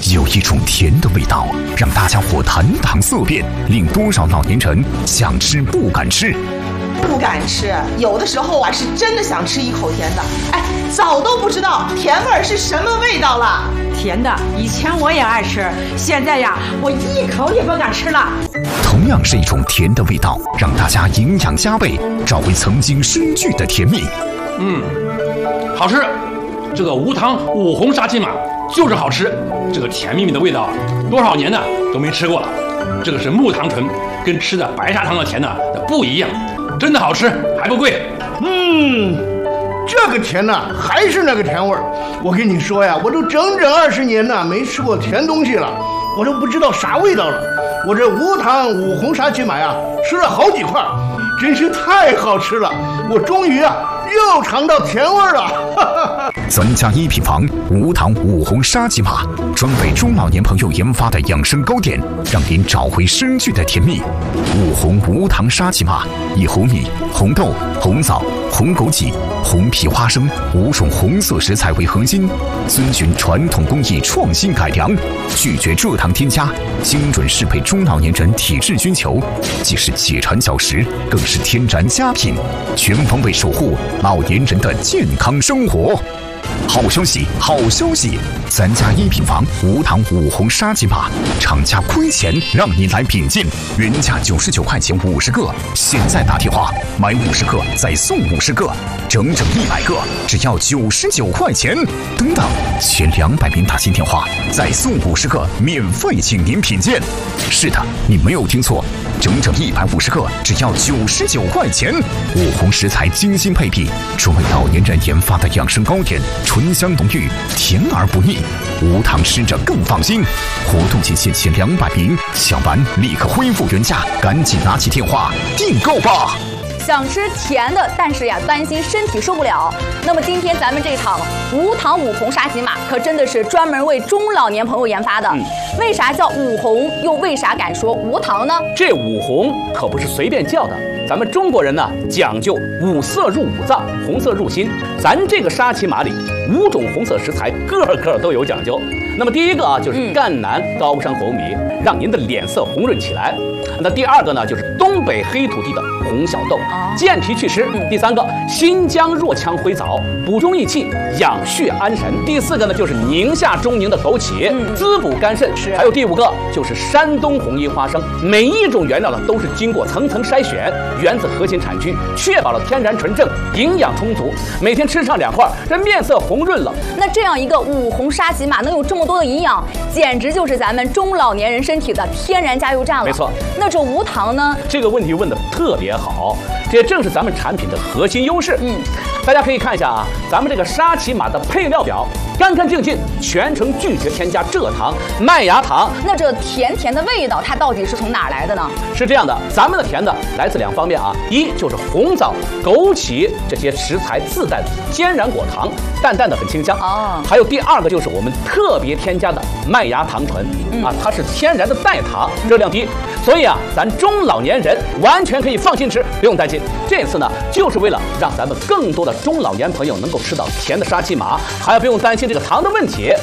有一种甜的味道，让大家伙谈糖色变，令多少老年人想吃不敢吃。 不敢吃，有的时候啊是真的想吃一口甜的，哎，早都不知道甜味儿是什么味道了。 甜的，以前我也爱吃，现在呀，我一口也不敢吃了。 同样是一种甜的味道，让大家营养加倍，找回曾经失去的甜蜜。 好吃。这个无糖五红沙琪玛就是好吃，这个甜蜜蜜的味道，多少年呢都没吃过了。这个是木糖醇，跟吃的白砂糖的甜呢不一样，真的好吃，还不贵。 这个甜呢还是那个甜味儿。我跟你说呀，我都整整20年呢没吃过甜东西了，我都不知道啥味道了。我这无糖五红沙琪玛呀，吃了好几块，真是太好吃了。我终于又尝到甜味儿了。 咱家一品房无糖五红沙琪玛，专为中老年朋友研发的养生糕点，让您找回失去的甜蜜。五红无糖沙琪玛以红米、红豆、红枣、红枸杞、红皮花生5种红色食材为核心，遵循传统工艺创新改良，拒绝蔗糖添加，精准适配中老年人体质需求，既是解馋小食，更是天然佳品，全方位守护老年人的健康生活。好消息，好消息！咱家一品房无糖五红沙琪玛，厂家亏钱让您来品鉴，原价99块钱50个，现在打电话买50个再送50个，整整100个，只要99块钱。等等，前200名打进电话再送50个，免费请您品鉴。是的，你没有听错，整整150个，只要99块钱。五红食材精心配比，专为老年人研发的养生糕点，醇香浓郁，甜而不腻，无糖吃着更放心。活动仅限前200名，抢完立刻恢复原价，赶紧拿起电话订购吧。 想吃甜的，但是呀担心身体受不了。那么今天咱们这场无糖五红沙琪玛可真的是专门为中老年朋友研发的。为啥叫五红，又为啥敢说无糖呢？ 这五红可不是随便叫的，咱们中国人呢讲究五色入五脏，红色入心。咱这个沙琪玛里5种红色食材，个个都有讲究。那么第一个就是赣南高山红米，让您的脸色红润起来。那第2个呢，就是东北黑土地的红小豆，健脾祛湿。第3个，新疆若羌灰枣，补中益气，养血安神。第4个呢，就是宁夏中宁的枸杞，滋补肝肾。还有第5个，就是山东红衣花生。每一种原料呢，都是经过层层筛选，源自核心产区，确保了天然纯正，营养充足。每天吃上2块，这面色红润了。 那这样一个五红沙琪玛能有这么多的营养，简直就是咱们中老年人身体的天然加油站了。 没错。 那这无糖呢？ 这个问题问得特别好，这也正是咱们产品的核心优势。大家可以看一下咱们这个沙琪玛的配料表，干干净净，全程拒绝添加蔗糖、麦芽糖。 那这甜甜的味道，它到底是从哪来的呢？ 是这样的，咱们的甜的来自2方面一就是红枣、枸杞这些食材自带的天然果糖，淡淡的很清香。还有第2个就是我们特别添加的麦芽糖醇它是天然的代糖，热量低，所以咱中老年人完全可以放心吃，不用担心。这次呢，就是为了让咱们更多的中老年朋友能够吃到甜的沙琪玛，还不用担心这个糖的问题。